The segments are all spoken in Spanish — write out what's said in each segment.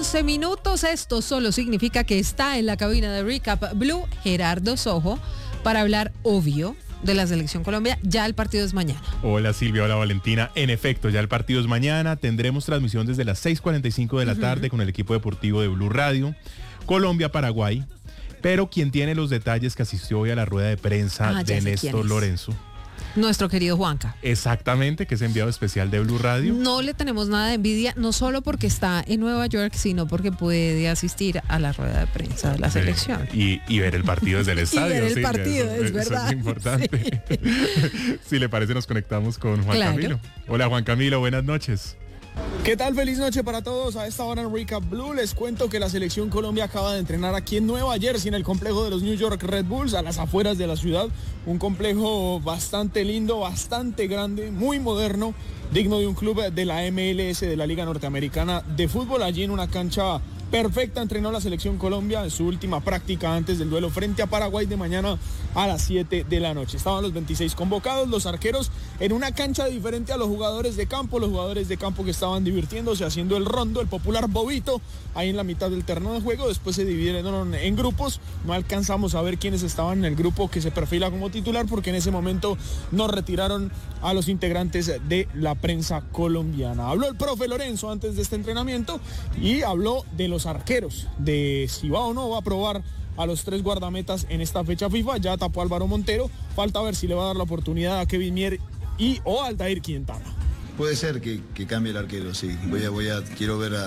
11 minutos. Esto solo significa que está en la cabina de Recap Blue Gerardo Sojo para hablar, obvio, de la Selección Colombia. Ya el partido es mañana. Hola Silvia, hola Valentina. En efecto, ya el partido es mañana. Tendremos transmisión desde las 6:45 de la tarde con el equipo deportivo de Blue Radio. Colombia-Paraguay. Pero quien tiene los detalles que asistió hoy a la rueda de prensa de Néstor Lorenzo. Nuestro querido Juanca. Exactamente, que es enviado especial de Blue Radio. No le tenemos nada de envidia, no solo porque está en Nueva York, sino porque puede asistir a la rueda de prensa de la selección. Y ver el partido desde el estadio. Y ver el partido, es verdad. Eso es importante. Sí. Si le parece, nos conectamos con Juan Camilo. Hola Juan Camilo, buenas noches. ¿Qué tal? Feliz noche para todos. A esta hora en Recap Blue les cuento que la Selección Colombia acaba de entrenar aquí en Nueva Jersey, en el complejo de los New York Red Bulls, a las afueras de la ciudad. Un complejo bastante lindo, bastante grande, muy moderno, digno de un club de la MLS, de la Liga Norteamericana de Fútbol. Allí en una cancha perfecta entrenó la Selección Colombia en su última práctica antes del duelo frente a Paraguay de mañana a las 7 de la noche. Estaban los 26 convocados, los arqueros en una cancha diferente a los jugadores de campo que estaban divirtiéndose, haciendo el rondo, el popular bobito, ahí en la mitad del terreno de juego. Después se dividieron en grupos. No alcanzamos a ver quiénes estaban en el grupo que se perfila como titular, porque en ese momento nos retiraron a los integrantes de la prensa colombiana. Habló el profe Lorenzo antes de este entrenamiento y habló de los arqueros, de si va o no va a probar a los 3 guardametas en esta fecha FIFA. Ya tapó Álvaro Montero, falta ver si le va a dar la oportunidad a Kevin Mier o Aldair Quintana. Puede ser que cambie el arquero, sí. Quiero ver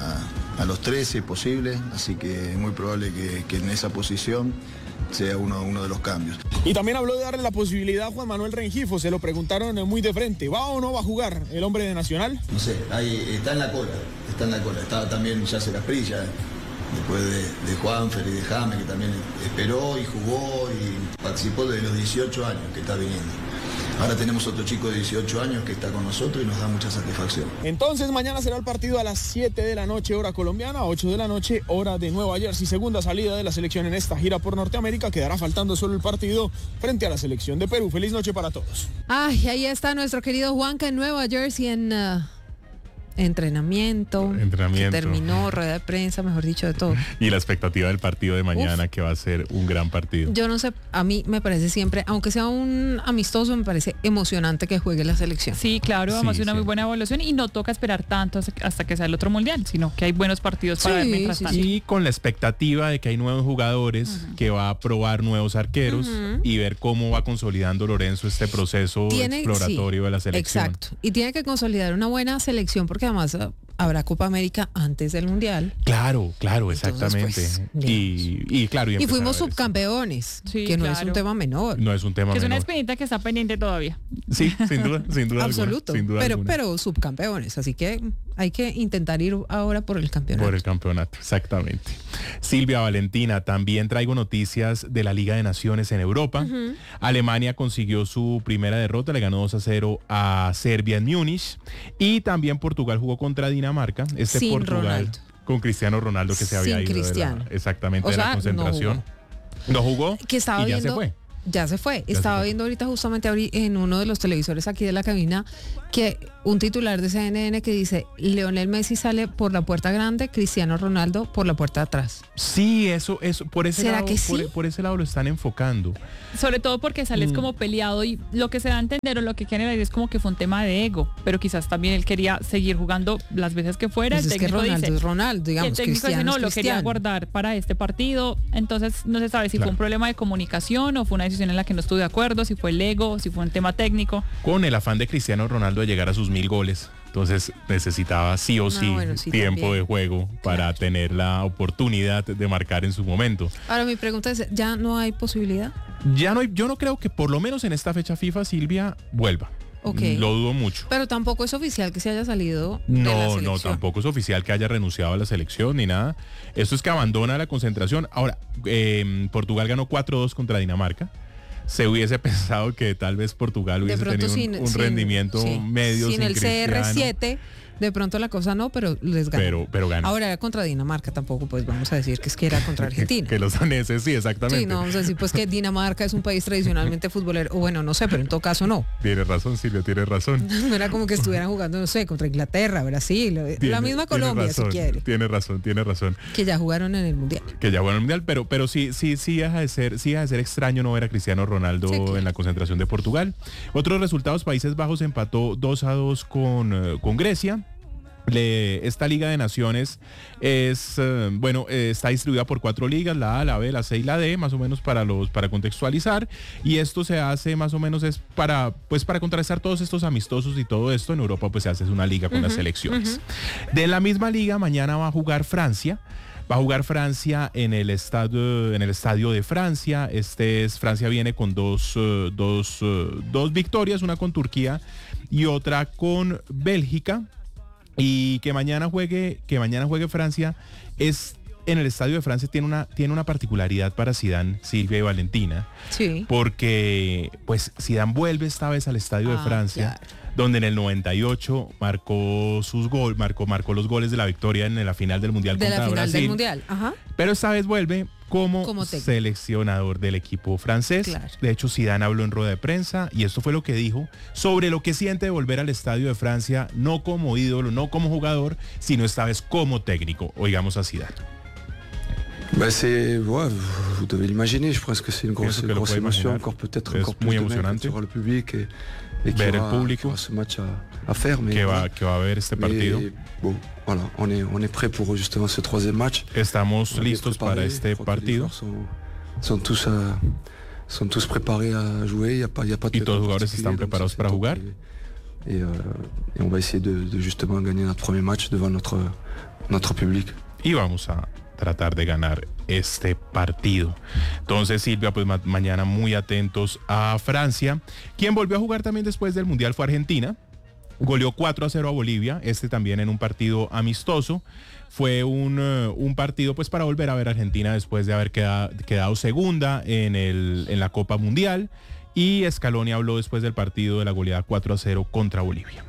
a los 3 si es posible, así que es muy probable que en esa posición sea uno de los cambios. Y también habló de darle la posibilidad a Juan Manuel Rengifo. Se lo preguntaron muy de frente: ¿va o no va a jugar el hombre de Nacional? No sé, ahí está en la cola. Estaba también Yasser Asprilla, después de Juanfer y de James, que también esperó y jugó y participó desde los 18 años que está viniendo. Ahora tenemos otro chico de 18 años que está con nosotros y nos da mucha satisfacción. Entonces mañana será el partido a las 7 de la noche, hora colombiana, 8 de la noche, hora de Nueva Jersey. Segunda salida de la selección en esta gira por Norteamérica. Quedará faltando solo el partido frente a la selección de Perú. Feliz noche para todos. Ay, ahí está nuestro querido Juanca en Nueva Jersey en entrenamiento. Que terminó, rueda de prensa, mejor dicho, de todo. Y la expectativa del partido de mañana, que va a ser un gran partido. Yo no sé, a mí me parece siempre, aunque sea un amistoso, me parece emocionante que juegue la selección. Sí, claro, vamos a hacer una muy buena evaluación y no toca esperar tanto hasta que sea el otro mundial, sino que hay buenos partidos para ver mientras tanto. Y con la expectativa de que hay nuevos jugadores, que va a probar nuevos arqueros y ver cómo va consolidando Lorenzo este proceso exploratorio de la selección. Exacto, y tiene que consolidar una buena selección porque además habrá Copa América antes del Mundial. Claro, exactamente. Entonces, pues, y fuimos subcampeones, que no es un tema menor. No es un tema menor. Es una espinita que está pendiente todavía. Sí, sin duda. Absoluto. Pero subcampeones, así que hay que intentar ir ahora por el campeonato. Por el campeonato, exactamente. Silvia, Valentina, también traigo noticias de la Liga de Naciones en Europa. Alemania consiguió su primera derrota, le ganó 2-0 a Serbia en Múnich. Y también Portugal jugó contra Dinamarca. Sin Portugal Ronaldo. Con Cristiano Ronaldo, que se había ido de la concentración. No jugó que estaba y ya viendo, se fue. Ya se fue. Estaba viendo ahorita justamente en uno de los televisores aquí de la cabina que un titular de CNN que dice: Lionel Messi sale por la puerta grande, Cristiano Ronaldo por la puerta de atrás. Sí, eso por ese ¿Será lado, que sí? por ese lado lo están enfocando. Sobre todo porque sales como peleado y lo que se da a entender o lo que quieren decir es como que fue un tema de ego, pero quizás también él quería seguir jugando las veces que fuera. Pues el técnico Ronaldo dice, es Ronaldo, digamos. Y el técnico dice, no, lo quería Cristiano. guardar para este partido. Entonces no se sabe si fue un problema de comunicación o fue una decisión en la que no estuvo de acuerdo, si fue el ego, si fue un tema técnico. Con el afán de Cristiano Ronaldo de llegar a sus 1000 goles. Entonces necesitaba sí o sí tiempo también de juego para tener la oportunidad de marcar en su momento. Ahora mi pregunta es, ¿ya no hay posibilidad? Yo no creo que por lo menos en esta fecha FIFA Silvia vuelva. Lo dudo mucho. Pero tampoco es oficial que se haya salido de la selección. No, tampoco es oficial que haya renunciado a la selección ni nada. Esto es que abandona la concentración. Ahora, Portugal ganó 4-2 contra Dinamarca. Se hubiese pensado que tal vez Portugal hubiese tenido un rendimiento medio sin el Cristiano. CR7. De pronto la cosa no, pero les gana. Pero gana. Ahora era contra Dinamarca, tampoco pues vamos a decir que era contra Argentina. Que los daneses, sí, exactamente. Sí, no vamos a decir pues que Dinamarca es un país tradicionalmente futbolero, o bueno, no sé, pero en todo caso no. Tienes razón, Silvia, tienes razón. No era como que estuvieran jugando, no sé, contra Inglaterra, Brasil, la misma Colombia, razón, si quiere. Tienes razón. Que ya jugaron en el Mundial. Que ya jugaron el Mundial, pero sí deja de ser extraño no ver a Cristiano Ronaldo Sí, claro. en la concentración de Portugal. Otros resultados: Países Bajos empató 2-2 con Grecia. Esta Liga de Naciones está distribuida por 4 ligas, la A, la B, la C y la D, más o menos para contextualizar, y esto se hace más o menos es para contrarrestar todos estos amistosos y todo esto. En Europa pues se hace una liga con las selecciones. De la misma liga, mañana va a jugar Francia. Va a jugar Francia en el estadio de Francia. Francia viene con dos victorias, una con Turquía y otra con Bélgica. Y que mañana juegue Francia es en el estadio de Francia. Tiene una particularidad para Zidane, Silvia y Valentina. Sí. Porque pues Zidane vuelve esta vez al estadio de Francia, claro, donde en el 98 marcó los goles de la victoria en la final del Mundial contra Brasil. De la final del Mundial, ajá. Pero esta vez vuelve como seleccionador del equipo francés. Claro. De hecho, Zidane habló en rueda de prensa y esto fue lo que dijo sobre lo que siente de volver al estadio de Francia, no como ídolo, no como jugador, sino esta vez como técnico. Oigamos a Zidane. Vous devez l'imaginer, je pense que c'est une grosse émotion, encore peut-être encore plus demain quand il y aura le public et ver el público, ce match à faire, mais que va a ver este partido. Bon, voilà, on est prêt pour justement ce troisième match. Estamos listos para este partido. Sont tous préparés à jouer, il y a pas de y todos los jugadores están preparados para jugar. Et on va essayer de justement gagner notre premier match devant notre public. Y vamos a tratar de ganar este partido. Entonces, Silvia, pues mañana muy atentos a Francia. Quien volvió a jugar también después del Mundial fue Argentina. Goleó 4-0 a Bolivia, también en un partido amistoso. Fue un partido pues para volver a ver a Argentina después de haber quedado segunda en la Copa Mundial. Y Scaloni habló después del partido de la goleada 4-0 contra Bolivia.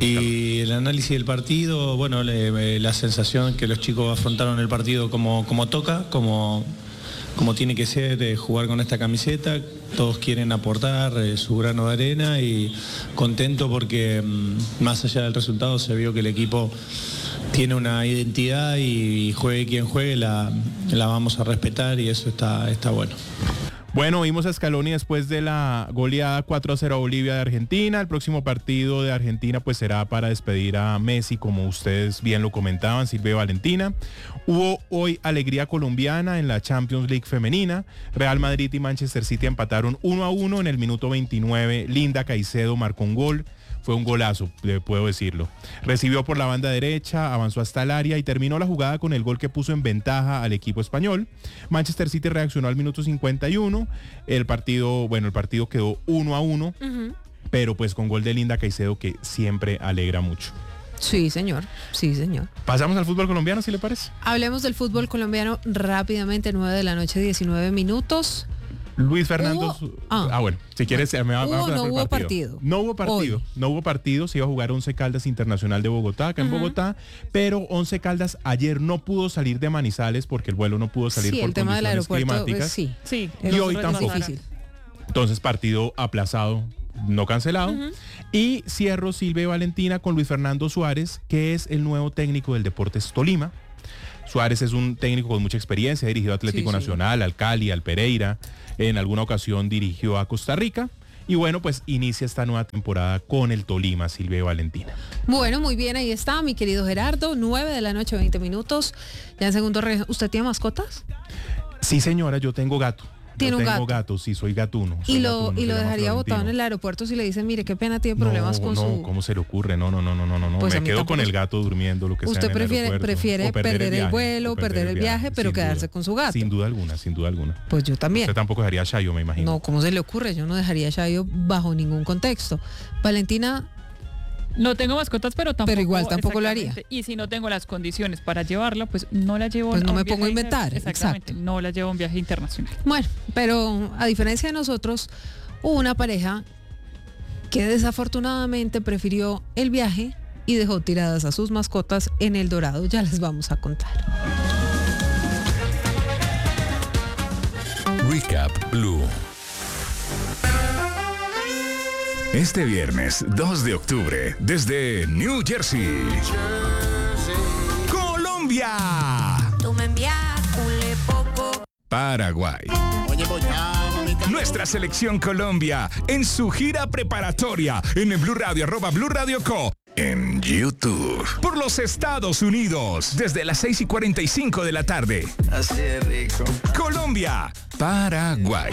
Y el análisis del partido, bueno, la sensación que los chicos afrontaron el partido como toca, como tiene que ser, jugar con esta camiseta. Todos quieren aportar su grano de arena y contento porque más allá del resultado se vio que el equipo tiene una identidad y juegue quien juegue, la vamos a respetar y eso está bueno. Bueno, vimos a Scaloni después de la goleada 4-0 a Bolivia de Argentina. El próximo partido de Argentina pues será para despedir a Messi, como ustedes bien lo comentaban, Silvia y Valentina. Hubo hoy alegría colombiana en la Champions League femenina. Real Madrid y Manchester City empataron 1-1 en el minuto 29. Linda Caicedo marcó un gol. Fue un golazo, puedo decirlo. Recibió por la banda derecha, avanzó hasta el área y terminó la jugada con el gol que puso en ventaja al equipo español. Manchester City reaccionó al minuto 51. El partido quedó 1-1, pero pues con gol de Linda Caicedo, que siempre alegra mucho. Sí, señor. Sí, señor. Pasamos al fútbol colombiano, si le parece. Hablemos del fútbol colombiano rápidamente, 9 de la noche, 19 minutos. Luis Fernando. Bueno, si quieres, no hubo partido. No hubo partido. Se iba a jugar Once Caldas Internacional de Bogotá, acá en Bogotá, pero Once Caldas ayer no pudo salir de Manizales porque el vuelo no pudo salir por el tema del aeropuerto, climáticas. Sí. Y hoy tampoco. Difícil. Entonces, partido aplazado, no cancelado. Y cierro, Silvia y Valentina, con Luis Fernando Suárez, que es el nuevo técnico del Deportes Tolima. Suárez es un técnico con mucha experiencia, ha dirigido a Atlético Nacional, al Cali, al Pereira, en alguna ocasión dirigió a Costa Rica y bueno, pues inicia esta nueva temporada con el Tolima, Silvia y Valentina. Bueno, muy bien, ahí está mi querido Gerardo, 9 de la noche, 20 minutos. Ya en segundo, ¿usted tiene mascotas? Sí, señora, yo tengo gato. ¿Tiene un gato? Sí, soy gatuno. ¿Y lo dejaría botado en el aeropuerto si le dicen, mire, qué pena, tiene problemas con su...? No, ¿cómo se le ocurre? No. Pues me quedo con el gato durmiendo, lo que sea. Usted prefiere perder el vuelo, perder el viaje, pero quedarse con su gato. Sin duda alguna. Pues yo también. Usted tampoco dejaría a Chayo, me imagino. No, ¿cómo se le ocurre? Yo no dejaría a Chayo bajo ningún contexto. Valentina... No tengo mascotas, pero igual tampoco lo haría. Y si no tengo las condiciones para llevarla, pues no la llevo. Pues no me pongo a inventar. Exactamente. Exacto. No la llevo a un viaje internacional. Bueno, pero a diferencia de nosotros, hubo una pareja que desafortunadamente prefirió el viaje y dejó tiradas a sus mascotas en El Dorado. Ya les vamos a contar. Recap Blue. Este viernes 2 de octubre, desde New Jersey, Colombia, Paraguay. Nuestra selección Colombia en su gira preparatoria en el Blue Radio, @Blue Radio Co. En YouTube. Por los Estados Unidos, desde las 6:45 de la tarde. Así de rico. Colombia, Paraguay.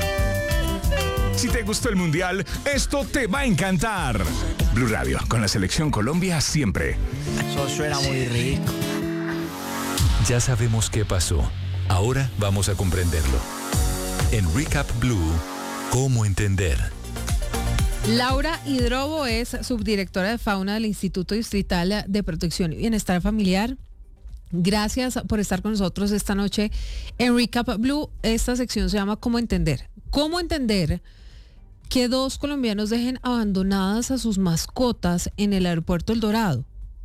Si te gustó el Mundial, esto te va a encantar. Blue Radio, con la selección Colombia siempre. Eso suena muy rico. Ya sabemos qué pasó. Ahora vamos a comprenderlo. En Recap Blue, ¿cómo entender? Laura Hidrobo es subdirectora de fauna del Instituto Distrital de Protección y Bienestar Familiar. Gracias por estar con nosotros esta noche en Recap Blue. Esta sección se llama ¿Cómo entender? ¿Cómo entender que 2 colombianos dejen abandonadas a sus mascotas en el aeropuerto El Dorado?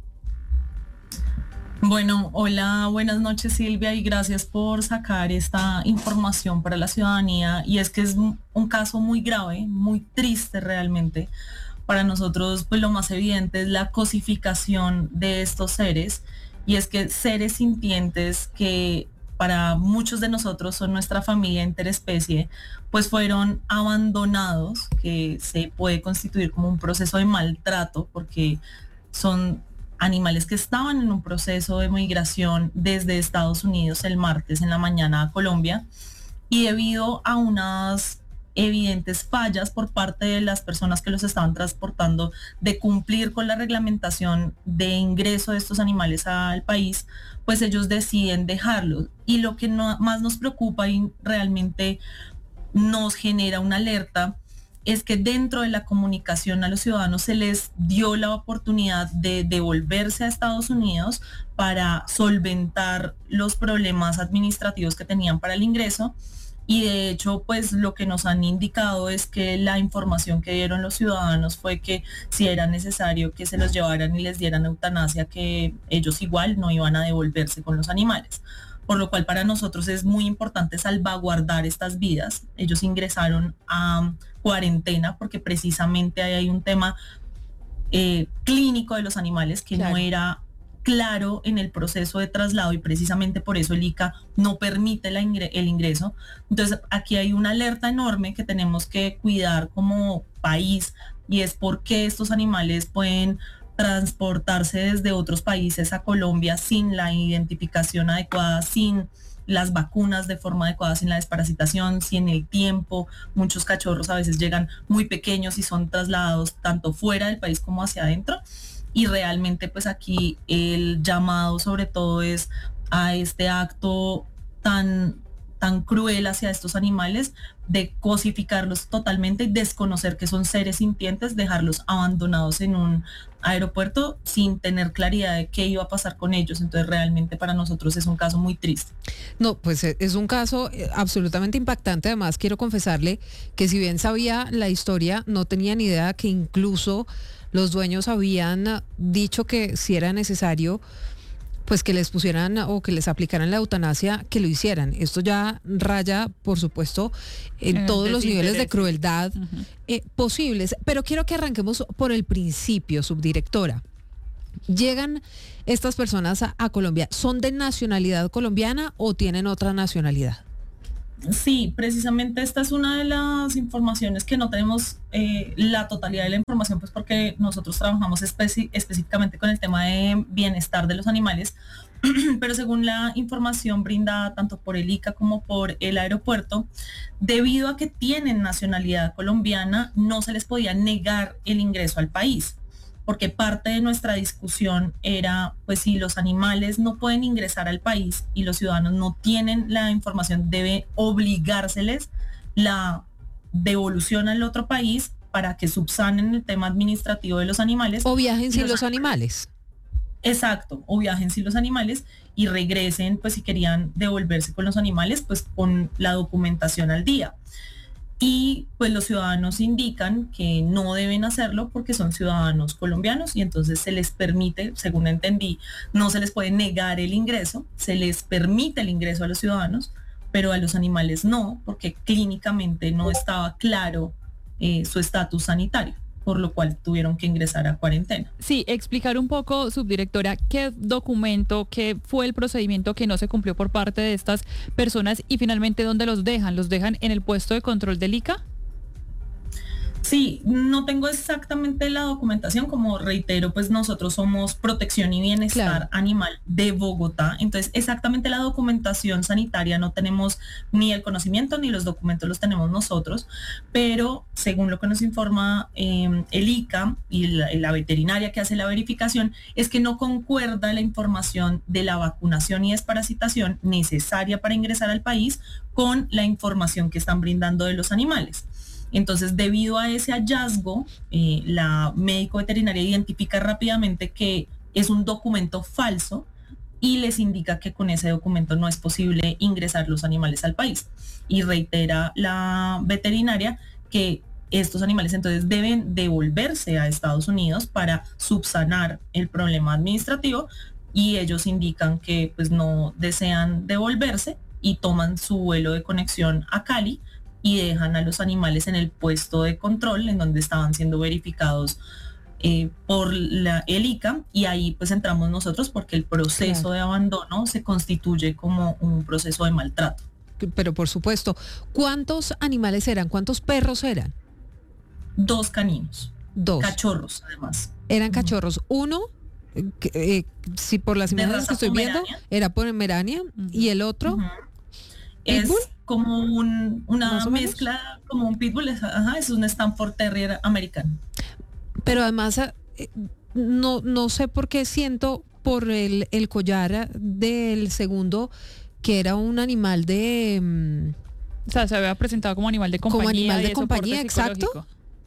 Bueno, hola, buenas noches Silvia y gracias por sacar esta información para la ciudadanía. Y es que es un caso muy grave, muy triste realmente. Para nosotros, pues lo más evidente es la cosificación de estos seres, y es que seres sintientes que para muchos de nosotros son nuestra familia interespecie, pues fueron abandonados, que se puede constituir como un proceso de maltrato porque son animales que estaban en un proceso de migración desde Estados Unidos el martes en la mañana a Colombia, y debido a unas evidentes fallas por parte de las personas que los estaban transportando de cumplir con la reglamentación de ingreso de estos animales al país, pues ellos deciden dejarlos. Y lo que más nos preocupa y realmente nos genera una alerta es que dentro de la comunicación a los ciudadanos se les dio la oportunidad de devolverse a Estados Unidos para solventar los problemas administrativos que tenían para el ingreso. Y de hecho, pues lo que nos han indicado es que la información que dieron los ciudadanos fue que si era necesario que se los llevaran y les dieran eutanasia, que ellos igual no iban a devolverse con los animales. Por lo cual para nosotros es muy importante salvaguardar estas vidas. Ellos ingresaron a cuarentena porque precisamente ahí hay un tema clínico de los animales que no era claro en el proceso de traslado, y precisamente por eso el ICA no permite el ingreso. Entonces aquí hay una alerta enorme que tenemos que cuidar como país, y es por qué estos animales pueden transportarse desde otros países a Colombia sin la identificación adecuada, sin las vacunas de forma adecuada, sin la desparasitación, sin el tiempo. Muchos cachorros a veces llegan muy pequeños y son trasladados tanto fuera del país como hacia adentro. Y realmente pues aquí el llamado sobre todo es a este acto tan cruel hacia estos animales, de cosificarlos totalmente y desconocer que son seres sintientes, dejarlos abandonados en un aeropuerto sin tener claridad de qué iba a pasar con ellos. Entonces realmente para nosotros es un caso muy triste. No, pues es un caso absolutamente impactante. Además, quiero confesarle que si bien sabía la historia, no tenía ni idea que incluso los dueños habían dicho que si era necesario, pues que les pusieran o que les aplicaran la eutanasia, que lo hicieran. Esto ya raya, por supuesto, en todos los niveles de crueldad posibles. Pero quiero que arranquemos por el principio, subdirectora. Llegan estas personas a Colombia, ¿son de nacionalidad colombiana o tienen otra nacionalidad? Sí, precisamente esta es una de las informaciones que no tenemos la totalidad de la información, pues porque nosotros trabajamos específicamente con el tema de bienestar de los animales, pero según la información brindada tanto por el ICA como por el aeropuerto, debido a que tienen nacionalidad colombiana, no se les podía negar el ingreso al país, porque parte de nuestra discusión era, pues si los animales no pueden ingresar al país y los ciudadanos no tienen la información, debe obligárseles la devolución al otro país para que subsanen el tema administrativo de los animales. O viajen sin los animales. Exacto, o viajen sin los animales y regresen, pues si querían devolverse con los animales, pues con la documentación al día. y pues los ciudadanos indican que no deben hacerlo porque son ciudadanos colombianos y entonces se les permite, según entendí, no se les puede negar el ingreso, se les permite el ingreso a los ciudadanos, pero a los animales no, porque clínicamente no estaba claro su estatus sanitario, por lo cual tuvieron que ingresar a cuarentena. Sí, explicar un poco, subdirectora, qué documento, qué fue el procedimiento que no se cumplió por parte de estas personas y finalmente dónde los dejan. ¿Los dejan en el puesto de control del ICA? Sí, no tengo exactamente la documentación, como reitero, pues nosotros somos Protección y Bienestar Animal de Bogotá, entonces exactamente la documentación sanitaria no tenemos ni el conocimiento ni los documentos los tenemos nosotros, pero según lo que nos informa el ICA y la veterinaria que hace la verificación, es que no concuerda la información de la vacunación y desparasitación necesaria para ingresar al país con la información que están brindando de los animales. Entonces, debido a ese hallazgo, la médico veterinaria identifica rápidamente que es un documento falso y les indica que con ese documento no es posible ingresar los animales al país. Y reitera la veterinaria que estos animales entonces deben devolverse a Estados Unidos para subsanar el problema administrativo y ellos indican que pues no desean devolverse y toman su vuelo de conexión a Cali y dejan a los animales en el puesto de control en donde estaban siendo verificados por el ICA y ahí pues entramos nosotros porque el proceso de abandono se constituye como un proceso de maltrato. Pero por supuesto, ¿cuántos animales eran? ¿Cuántos perros eran? 2 caninos. 2. Cachorros además. Eran cachorros. Uno, si por las imágenes que estoy viendo, era Pomerania y el otro... Es como una mezcla, como un pitbull, es un Stanford Terrier americano. Pero además, no sé por qué siento por el collar del segundo que era un animal de... o sea, se había presentado como animal de compañía. Como animal de compañía, exacto.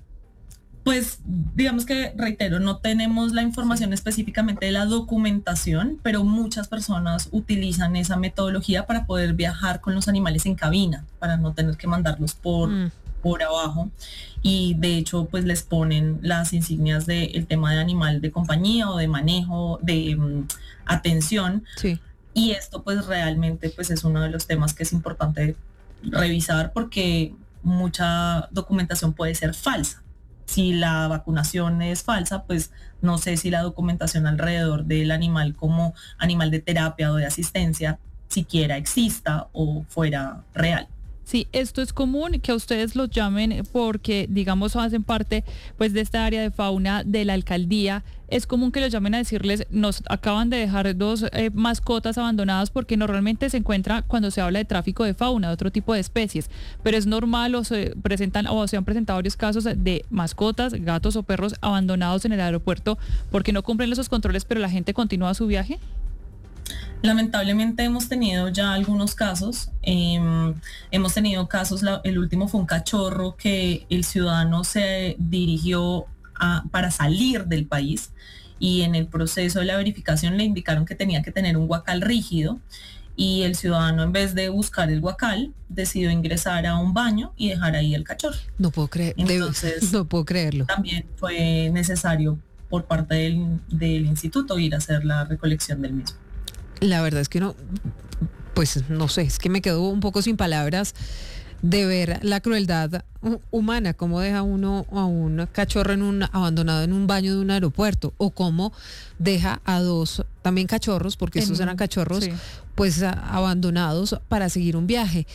Pues digamos que, reitero, no tenemos la información específicamente de la documentación, pero muchas personas utilizan esa metodología para poder viajar con los animales en cabina, para no tener que mandarlos por abajo. Y de hecho, pues les ponen las insignias del tema de animal de compañía o de manejo, de atención. Sí. Y esto pues realmente pues es uno de los temas que es importante revisar porque mucha documentación puede ser falsa. Si la vacunación es falsa, pues no sé si la documentación alrededor del animal como animal de terapia o de asistencia siquiera exista o fuera real. Sí, esto es común que a ustedes los llamen porque, digamos, hacen parte pues de esta área de fauna de la alcaldía. Es común que los llamen a decirles, nos acaban de dejar 2 mascotas abandonadas porque normalmente se encuentra cuando se habla de tráfico de fauna, de otro tipo de especies. Pero es normal o se han presentado varios casos de mascotas, gatos o perros abandonados en el aeropuerto porque no cumplen esos controles, pero la gente continúa su viaje. Lamentablemente hemos tenido ya algunos casos, hemos tenido casos, el último fue un cachorro que el ciudadano se dirigió para salir del país y en el proceso de la verificación le indicaron que tenía que tener un guacal rígido y el ciudadano en vez de buscar el guacal decidió ingresar a un baño y dejar ahí el cachorro. No puedo creer, entonces, no puedo creerlo. También fue necesario por parte del instituto ir a hacer la recolección del mismo. La verdad es que no, pues no sé, es que me quedo un poco sin palabras de ver la crueldad humana, cómo deja uno a un cachorro abandonado en un baño de un aeropuerto, o cómo deja a 2 también cachorros, porque estos eran cachorros, sí, pues abandonados para seguir un viaje.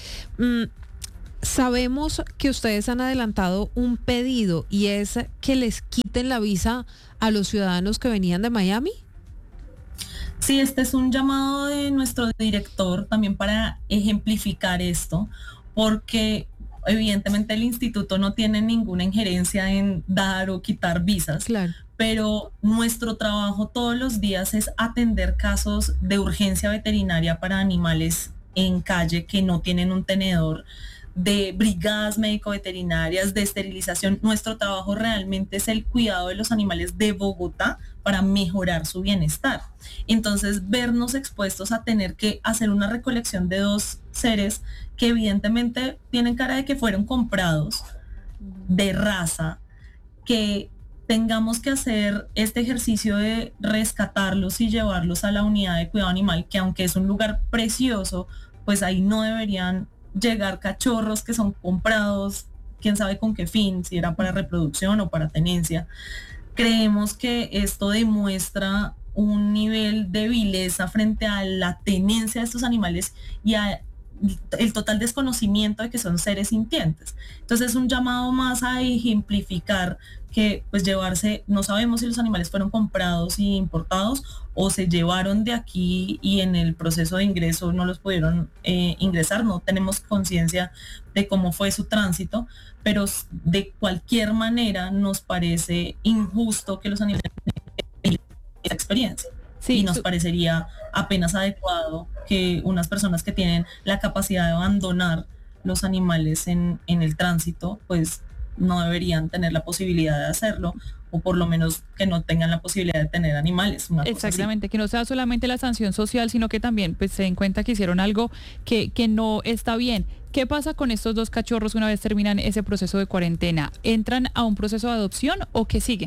Sabemos que ustedes han adelantado un pedido y es que les quiten la visa a los ciudadanos que venían de Miami. Sí, este es un llamado de nuestro director también para ejemplificar esto, porque evidentemente el instituto no tiene ninguna injerencia en dar o quitar visas, claro, pero nuestro trabajo todos los días es atender casos de urgencia veterinaria para animales en calle que no tienen un tenedor de brigadas médico-veterinarias, de esterilización. Nuestro trabajo realmente es el cuidado de los animales de Bogotá para mejorar su bienestar. Entonces, vernos expuestos a tener que hacer una recolección de 2 seres que evidentemente tienen cara de que fueron comprados de raza, que tengamos que hacer este ejercicio de rescatarlos y llevarlos a la unidad de cuidado animal, que aunque es un lugar precioso, pues ahí no deberían llegar cachorros que son comprados, quién sabe con qué fin, si era para reproducción o para tenencia. Creemos que esto demuestra un nivel de vileza frente a la tenencia de estos animales y a el total desconocimiento de que son seres sintientes. Entonces es un llamado más a ejemplificar que pues llevarse, no sabemos si los animales fueron comprados y importados o se llevaron de aquí y en el proceso de ingreso no los pudieron ingresar, no tenemos conciencia de cómo fue su tránsito, pero de cualquier manera nos parece injusto que los animales tengan esa experiencia. Sí, y nos parecería apenas adecuado que unas personas que tienen la capacidad de abandonar los animales en el tránsito, pues no deberían tener la posibilidad de hacerlo, o por lo menos que no tengan la posibilidad de tener animales. Exactamente, que no sea solamente la sanción social, sino que también pues, se den cuenta que hicieron algo que no está bien. ¿Qué pasa con estos 2 cachorros una vez terminan ese proceso de cuarentena? ¿Entran a un proceso de adopción o qué sigue?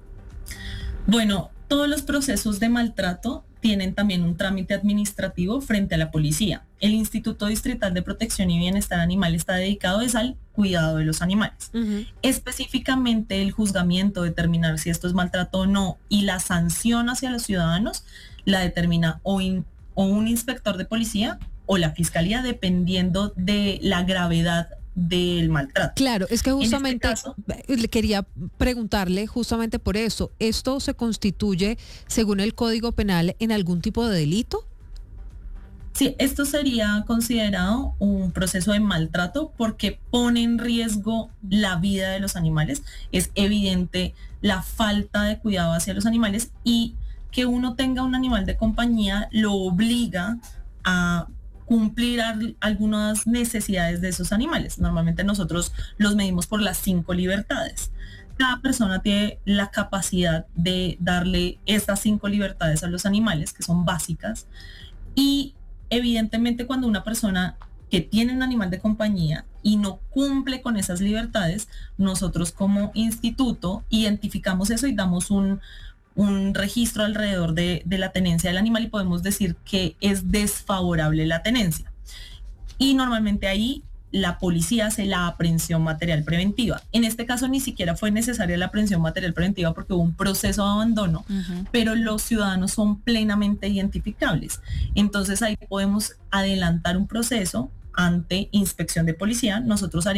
Bueno, todos los procesos de maltrato tienen también un trámite administrativo frente a la policía. El Instituto Distrital de Protección y Bienestar Animal está dedicado al cuidado de los animales. Específicamente el juzgamiento, determinar si esto es maltrato o no, y la sanción hacia los ciudadanos la determina o un inspector de policía o la fiscalía, dependiendo de la gravedad del maltrato. Claro, es que justamente quería preguntarle justamente por eso, ¿esto se constituye, según el Código Penal, en algún tipo de delito? Sí, esto sería considerado un proceso de maltrato porque pone en riesgo la vida de los animales. Es evidente la falta de cuidado hacia los animales, y que uno tenga un animal de compañía lo obliga a cumplir algunas necesidades de esos animales. Normalmente nosotros los medimos por las 5 libertades. Cada persona tiene la capacidad de darle estas 5 libertades a los animales, que son básicas, y evidentemente cuando una persona que tiene un animal de compañía y no cumple con esas libertades, nosotros como instituto identificamos eso y damos un registro alrededor de la tenencia del animal y podemos decir que es desfavorable la tenencia. Y normalmente ahí la policía hace la aprehensión material preventiva. En este caso ni siquiera fue necesaria la aprehensión material preventiva porque hubo un proceso de abandono, pero los ciudadanos son plenamente identificables. Entonces ahí podemos adelantar un proceso ante inspección de policía. Nosotros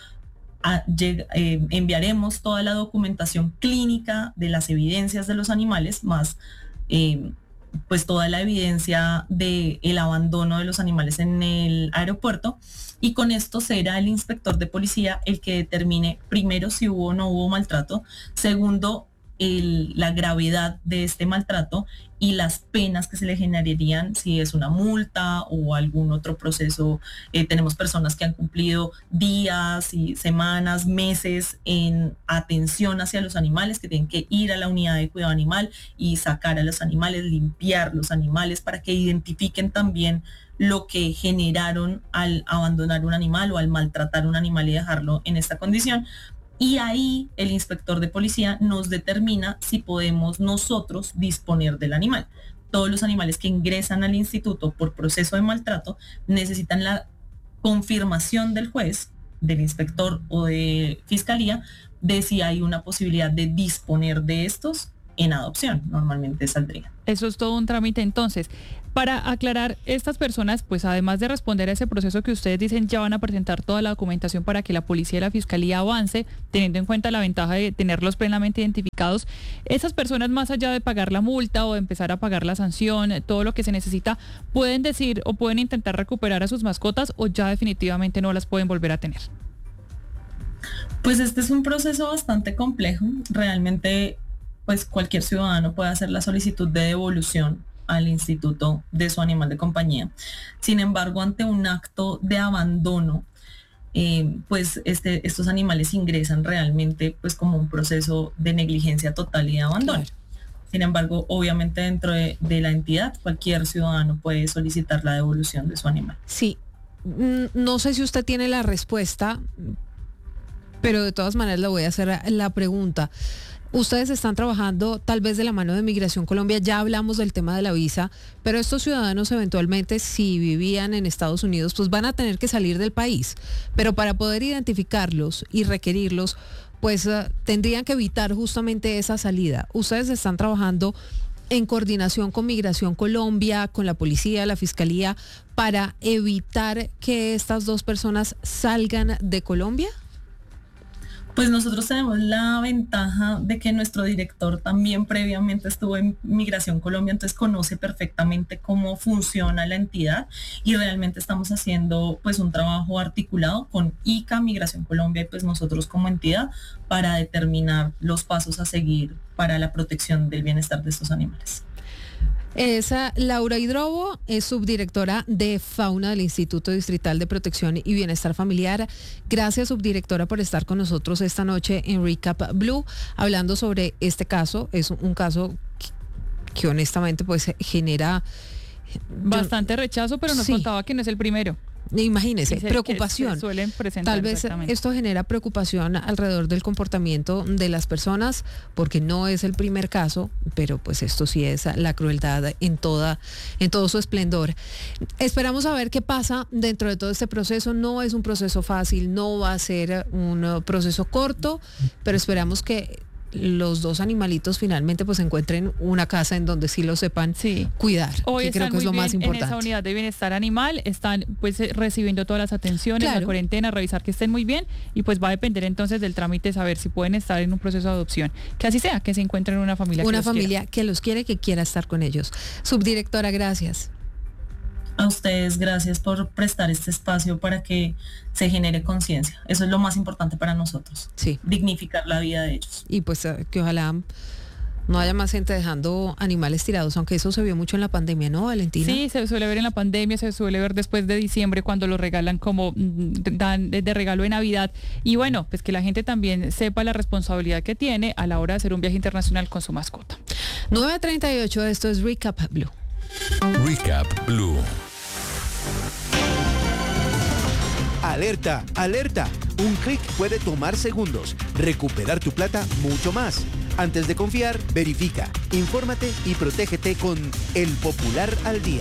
enviaremos toda la documentación clínica de las evidencias de los animales, más pues toda la evidencia del abandono de los animales en el aeropuerto, y con esto será el inspector de policía el que determine primero si hubo o no hubo maltrato, segundo la gravedad de este maltrato y las penas que se le generarían si es una multa o algún otro proceso. Tenemos personas que han cumplido días y semanas, meses en atención hacia los animales, que tienen que ir a la unidad de cuidado animal y sacar a los animales, limpiar los animales para que identifiquen también lo que generaron al abandonar un animal o al maltratar un animal y dejarlo en esta condición. Y ahí el inspector de policía nos determina si podemos nosotros disponer del animal. Todos los animales que ingresan al instituto por proceso de maltrato necesitan la confirmación del juez, del inspector o de fiscalía de si hay una posibilidad de disponer de estos en adopción. Normalmente saldría. Eso es todo un trámite entonces. Para aclarar, estas personas, pues además de responder a ese proceso que ustedes dicen, ya van a presentar toda la documentación para que la policía y la fiscalía avance, teniendo en cuenta la ventaja de tenerlos plenamente identificados. Esas personas, más allá de pagar la multa o de empezar a pagar la sanción, todo lo que se necesita, pueden decir o pueden intentar recuperar a sus mascotas, o ya definitivamente no las pueden volver a tener. Pues este es un proceso bastante complejo. Realmente, pues cualquier ciudadano puede hacer la solicitud de devolución al instituto de su animal de compañía. Sin embargo, ante un acto de abandono, pues estos animales ingresan realmente pues como un proceso de negligencia total y de abandono. Claro. Sin embargo, obviamente dentro de la entidad, cualquier ciudadano puede solicitar la devolución de su animal. Sí, no sé si usted tiene la respuesta, pero de todas maneras le voy a hacer la pregunta. Ustedes están trabajando tal vez de la mano de Migración Colombia, ya hablamos del tema de la visa, pero estos ciudadanos eventualmente, si vivían en Estados Unidos, pues van a tener que salir del país, pero para poder identificarlos y requerirlos, pues tendrían que evitar justamente esa salida. Ustedes están trabajando en coordinación con Migración Colombia, con la policía, la fiscalía, para evitar que estas dos personas salgan de Colombia. Pues nosotros tenemos la ventaja de que nuestro director también previamente estuvo en Migración Colombia, entonces conoce perfectamente cómo funciona la entidad y realmente estamos haciendo pues un trabajo articulado con ICA, Migración Colombia y pues nosotros como entidad para determinar los pasos a seguir para la protección del bienestar de estos animales. Laura Hidrobo es subdirectora de Fauna del Instituto Distrital de Protección y Bienestar Familiar. Gracias, subdirectora, por estar con nosotros esta noche en Recap Blue, hablando sobre este caso. Es un caso que honestamente pues genera bastante rechazo, pero nos contaba que no es el primero. Imagínese, preocupación. Se suelen presentar. Tal vez esto genera preocupación alrededor del comportamiento de las personas, porque no es el primer caso, pero pues esto sí es la crueldad en todo su esplendor. Esperamos a ver qué pasa dentro de todo este proceso. No es un proceso fácil, no va a ser un proceso corto, pero esperamos que los dos animalitos finalmente pues encuentren una casa en donde sí lo sepan cuidar. Hoy que creo que es lo más importante. En esa unidad de bienestar animal están pues recibiendo todas las atenciones, la cuarentena, revisar que estén muy bien y pues va a depender entonces del trámite saber si pueden estar en un proceso de adopción. Que así sea, que se encuentren una familia que los quiere, que quiera estar con ellos. Subdirectora, gracias. A ustedes, gracias por prestar este espacio para que se genere conciencia. Eso es lo más importante para nosotros. Sí. Dignificar la vida de ellos. Y pues que ojalá no haya más gente dejando animales tirados, aunque eso se vio mucho en la pandemia, ¿no, Valentina? Sí, se suele ver en la pandemia, se suele ver después de diciembre cuando lo regalan como dan de regalo de Navidad. Y bueno, pues que la gente también sepa la responsabilidad que tiene a la hora de hacer un viaje internacional con su mascota. 9:38, esto es Recap Blue. Recap Blue. Alerta, alerta. Un clic puede tomar segundos. Recuperar tu plata mucho más. Antes de confiar, verifica, infórmate y protégete con El Popular al Día.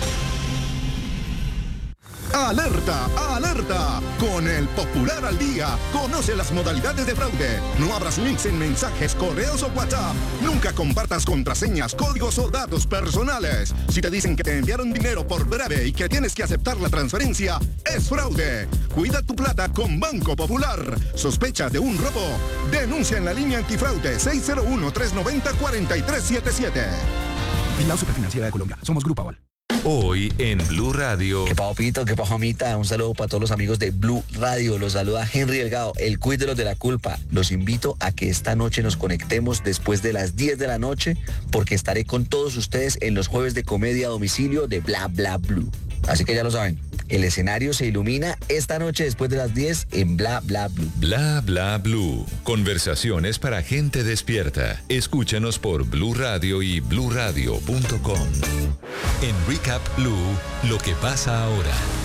¡Alerta! ¡Alerta! Con El Popular al Día, conoce las modalidades de fraude. No abras links en mensajes, correos o WhatsApp. Nunca compartas contraseñas, códigos o datos personales. Si te dicen que te enviaron dinero por breve y que tienes que aceptar la transferencia, es fraude. Cuida tu plata con Banco Popular. ¿Sospecha de un robo? Denuncia en la línea antifraude 601-390-4377. La Superfinanciera de Colombia. Somos Grupo Aval. Hoy en Blue Radio. ¿Qué pasó, Pito? ¿Qué pasó, Amita? Un saludo para todos los amigos de Blue Radio. Los saluda Henry Delgado, el quiz de los de la culpa. Los invito a que esta noche nos conectemos después de las 10 de la noche, porque estaré con todos ustedes en los jueves de comedia a domicilio de Bla Bla Blue. Así que ya lo saben, el escenario se ilumina esta noche después de las 10 en Bla Bla Blue. Bla Bla Blue. Conversaciones para gente despierta. Escúchanos por Blue Radio y bluradio.com. En Recap Blue, lo que pasa ahora.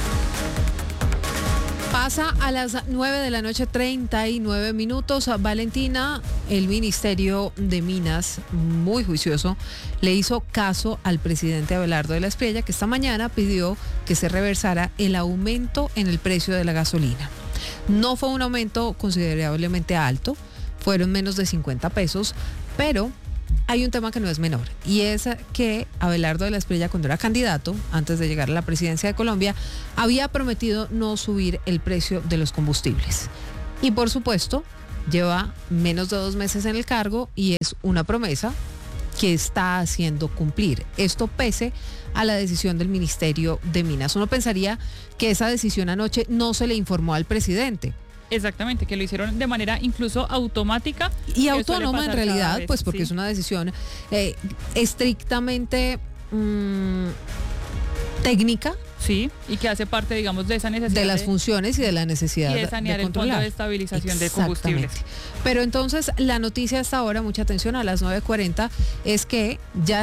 Pasa a las 9 de la noche, 39 minutos. Valentina, el Ministerio de Minas, muy juicioso, le hizo caso al presidente Abelardo de la Espriella, que esta mañana pidió que se reversara el aumento en el precio de la gasolina. No fue un aumento considerablemente alto, fueron menos de 50 pesos, pero hay un tema que no es menor, y es que Abelardo de la Espriella, cuando era candidato, antes de llegar a la presidencia de Colombia, había prometido no subir el precio de los combustibles. Y por supuesto, lleva menos de 2 meses en el cargo y es una promesa que está haciendo cumplir. Esto pese a la decisión del Ministerio de Minas. Uno pensaría que esa decisión anoche no se le informó al presidente. Exactamente, que lo hicieron de manera incluso automática. Y autónoma en realidad, pues porque es una decisión estrictamente técnica. Sí, y que hace parte, digamos, de esa necesidad. De las funciones y de la necesidad de sanear de controlar. el fondo de estabilización de combustibles. Pero entonces la noticia hasta ahora, mucha atención, a las 9:40, es que ya